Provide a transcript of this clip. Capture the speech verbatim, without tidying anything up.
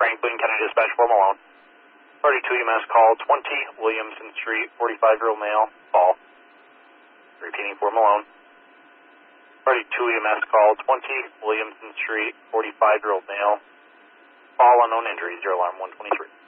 Franklin County Dispatch for Malone. thirty-two E M S call twenty Williamson Street, forty-five-year-old male, fall. Repeating for Malone. thirty-two E M S call twenty Williamson Street, forty-five-year-old male, fall, unknown injuries, zero alarm one twenty-three.